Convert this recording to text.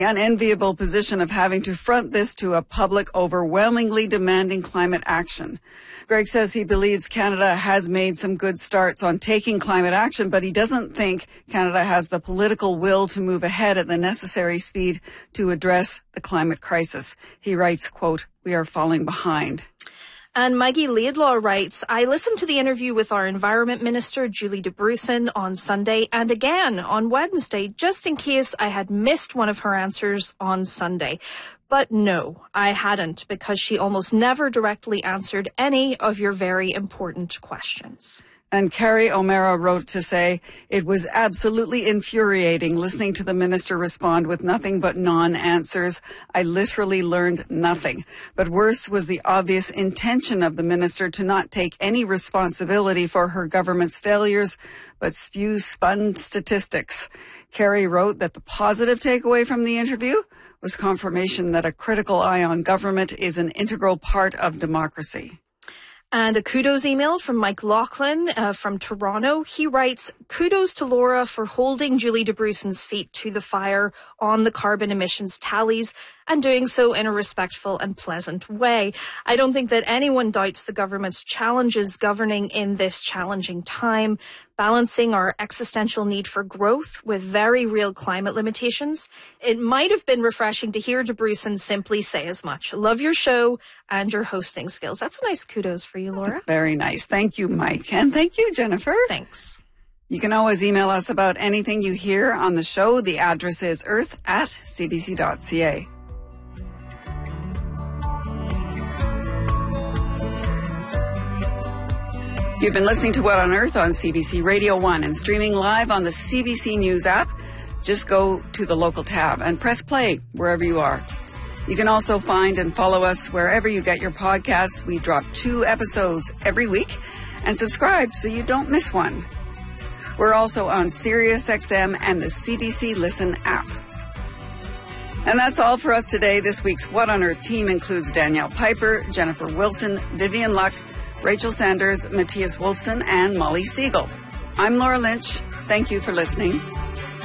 unenviable position of having to front this to a public overwhelmingly demanding climate action. Greg says he believes Canada has made some good starts on taking climate action, but he doesn't think Canada has the political will to move ahead at the necessary speed to address the climate crisis. He writes, quote, "We are falling behind." And Maggie Laidlaw writes, I listened to the interview with our Environment Minister, Julie DeBrusen, on Sunday and again on Wednesday, just in case I had missed one of her answers on Sunday. But no, I hadn't, because she almost never directly answered any of your very important questions. And Carrie O'Mara wrote to say, it was absolutely infuriating listening to the minister respond with nothing but non-answers. I literally learned nothing. But worse was the obvious intention of the minister to not take any responsibility for her government's failures, but spew spun statistics. Carrie wrote that the positive takeaway from the interview was confirmation that a critical eye on government is an integral part of democracy. And a kudos email from Mike Laughlin from Toronto. He writes, kudos to Laura for holding Julie DeBrusen's feet to the fire on the carbon emissions tallies and doing so in a respectful and pleasant way. I don't think that anyone doubts the government's challenges governing in this challenging time, balancing our existential need for growth with very real climate limitations. It might have been refreshing to hear DeBrusen simply say as much. Love your show and your hosting skills. That's a nice kudos for you, Laura. Very nice. Thank you, Mike. And thank you, Jennifer. Thanks. You can always email us about anything you hear on the show. The address is earth@cbc.ca. You've been listening to What on Earth on CBC Radio 1 and streaming live on the CBC News app. Just go to the local tab and press play wherever you are. You can also find and follow us wherever you get your podcasts. We drop 2 episodes every week, and subscribe so you don't miss one. We're also on SiriusXM and the CBC Listen app. And that's all for us today. This week's What on Earth team includes Danielle Piper, Jennifer Wilson, Vivian Luck, Rachel Sanders, Matthias Wolfson, and Molly Siegel. I'm Laura Lynch. Thank you for listening.